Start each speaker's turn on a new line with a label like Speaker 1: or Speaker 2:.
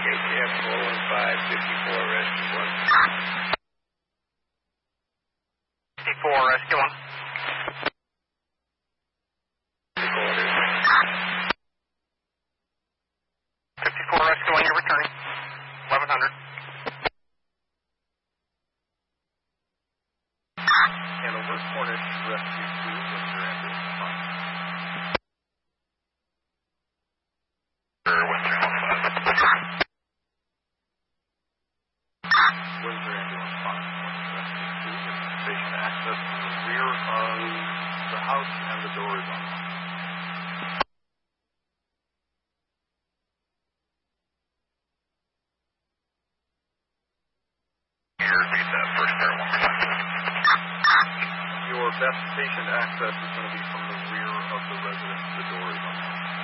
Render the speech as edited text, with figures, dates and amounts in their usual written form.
Speaker 1: KTF 415, 54, rescue 1.
Speaker 2: 54, rescue 1. 54, rescue 1, you're returning. 1100.
Speaker 3: Hanover, Hornet, rescue 2, what's your ambulance response? What's your ambulance response? Rescue 2, there's station access from the rear of the house and the door is unlocked. Your best patient access is going to be from the rear of the residence. The door is unlocked.